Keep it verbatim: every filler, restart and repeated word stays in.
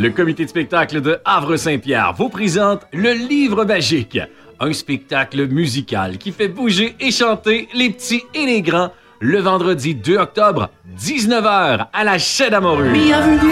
Le comité de spectacle de Havre-Saint-Pierre vous présente Le Livre Magique, un spectacle musical qui fait bouger et chanter les petits et les grands le vendredi deux octobre, dix-neuf heures, à la Chaîne à Morue. Bienvenue